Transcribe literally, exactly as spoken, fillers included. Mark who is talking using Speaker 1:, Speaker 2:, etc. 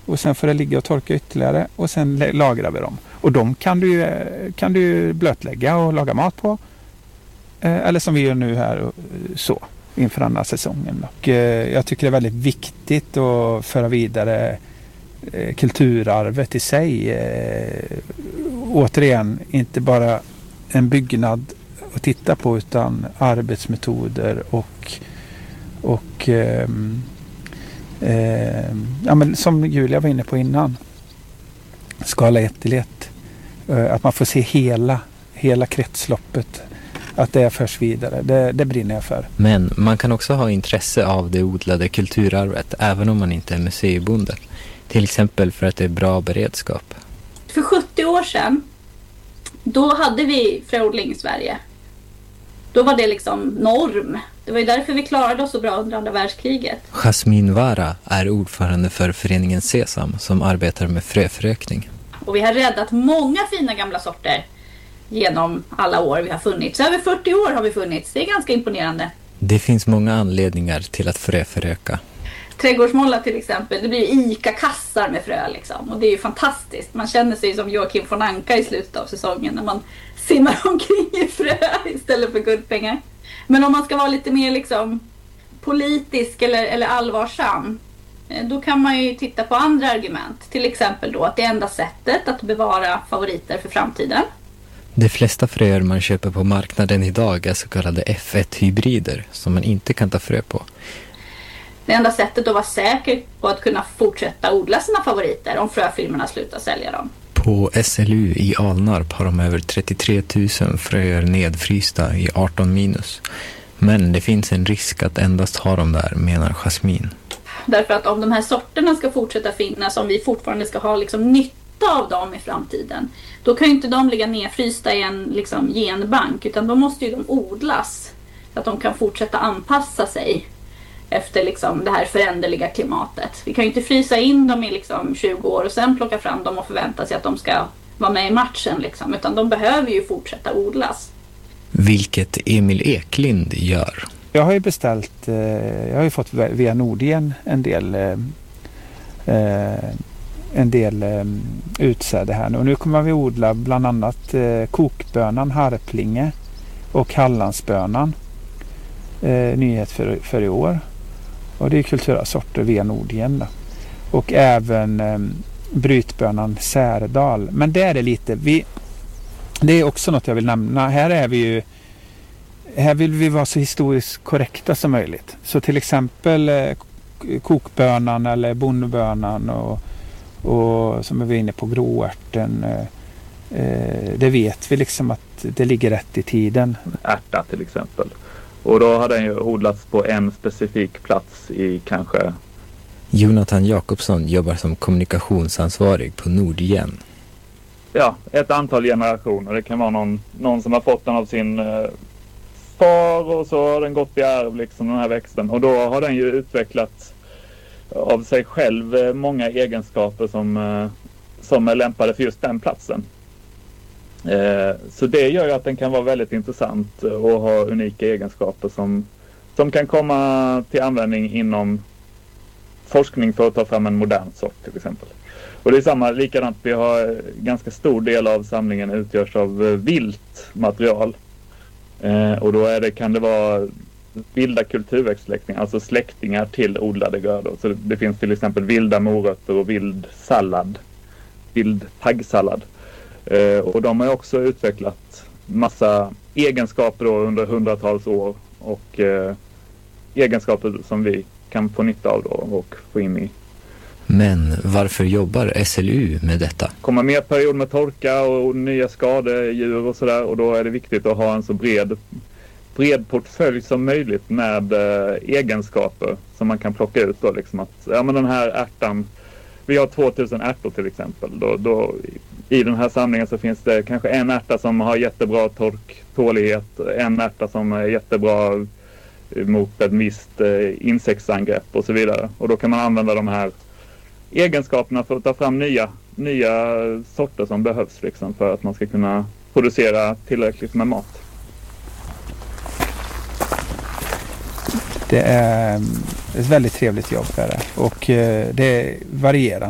Speaker 1: och sen får det ligga och torka ytterligare och sen lagrar vi dem. Och de kan du, kan du blötlägga och laga mat på. Eller som vi gör nu här så inför andra säsongen. Och jag tycker det är väldigt viktigt att föra vidare kulturarvet i sig. Återigen, inte bara en byggnad att titta på utan arbetsmetoder och och eh, eh, ja, men som Julia var inne på innan, skala ett till ett. Eh, att man får se hela, hela kretsloppet, att det förs vidare. Det, det brinner jag för.
Speaker 2: Men man kan också ha intresse av det odlade kulturarvet även om man inte är museibonde. Till exempel för att det är bra beredskap.
Speaker 3: För sjuttio år sedan, då hade vi fröodling i Sverige. Då var det liksom norm. Det var ju därför vi klarade oss så bra under andra världskriget.
Speaker 2: Jasmin Vara är ordförande för föreningen Sesam som arbetar med fröförökning.
Speaker 3: Och vi har räddat många fina gamla sorter genom alla år vi har funnits. Över fyrtio år har vi funnits. Det är ganska imponerande.
Speaker 2: Det finns många anledningar till att fröföröka.
Speaker 3: Trädgårdsmåla till exempel, det blir ju ICA-kassar med frö liksom. Och det är ju fantastiskt. Man känner sig som Joakim von Anka i slutet av säsongen när man simmar omkring i frö istället för guldpengar. Men om man ska vara lite mer liksom politisk eller, eller allvarsam, då kan man ju titta på andra argument. Till exempel då att det enda sättet att bevara favoriter för framtiden.
Speaker 2: De flesta fröer man köper på marknaden idag är så kallade F ett-hybrider som man inte kan ta frö på.
Speaker 3: Det enda sättet att vara säker på att kunna fortsätta odla sina favoriter om fröfirmorna slutar sälja dem.
Speaker 2: På S L U i Alnarp har de över trettiotre tusen fröer nedfrysta i arton minus. Men det finns en risk att endast ha dem där, menar Jasmin.
Speaker 3: Därför att om de här sorterna ska fortsätta finnas, om vi fortfarande ska ha liksom nytta av dem i framtiden, då kan ju inte de ligga nedfrysta i en liksom genbank, utan då måste ju de odlas så att de kan fortsätta anpassa sig efter liksom det här föränderliga klimatet. Vi kan ju inte frysa in dem i liksom tjugo år och sen plocka fram dem och förvänta sig att de ska vara med i matchen liksom, utan de behöver ju fortsätta odlas.
Speaker 2: Vilket Emil Eklind gör.
Speaker 1: Jag har ju beställt, jag har ju fått via Nordgen en del en del utsäde här nu. Och nu kommer vi odla bland annat kokbönan, harplinge och hallandsbönan. Nyhet för, för i år. Och det är kultursorter via Nordgen då. Och även eh, brytbönan Särdal. Men det är det lite. Vi, det är också något jag vill nämna. Här är vi ju här vill vi vara så historiskt korrekta som möjligt. Så till exempel eh, kokbönan eller bondbönan och, och som vi var inne på gråärten. Eh, det vet vi liksom att det ligger rätt i tiden.
Speaker 4: Ärta till exempel. Och då har den ju odlats på en specifik plats i kanske...
Speaker 2: Jonathan Jakobsson jobbar som kommunikationsansvarig på Nordgen.
Speaker 4: Ja, ett antal generationer. Det kan vara någon, någon som har fått den av sin eh, far och så har den gått i arv liksom den här växten. Och då har den ju utvecklat av sig själv eh, många egenskaper som, eh, som är lämpade för just den platsen. Eh, så det gör ju att den kan vara väldigt intressant och ha unika egenskaper som, som kan komma till användning inom forskning för att ta fram en modern sort till exempel. Och det är samma, likadant, vi har ganska stor del av samlingen utgörs av vilt material. Eh, och då är det, kan det vara vilda kulturväxtsläktingar, alltså släktingar till odlade grödor. Så det finns till exempel vilda morötter och vild sallad, vild taggsallad. Uh, och de har också utvecklat massa egenskaper då under hundratals år och uh, egenskaper som vi kan få nytta av då och få in i.
Speaker 2: Men varför jobbar S L U med detta?
Speaker 4: Kommer mer period med torka och nya skadedjur och sådär, och då är det viktigt att ha en så bred, bred portfölj som möjligt med uh, egenskaper som man kan plocka ut då liksom att, ja men den här ärtan, vi har tvåtusen ärtor till exempel, då, då i den här samlingen så finns det kanske en ärta som har jättebra torktålighet, en ärta som är jättebra mot ett visst eh, insektsangrepp och så vidare. Och då kan man använda de här egenskaperna för att ta fram nya, nya sorter som behövs liksom, för att man ska kunna producera tillräckligt med mat.
Speaker 1: Det är ett väldigt trevligt jobb där, och det varierar.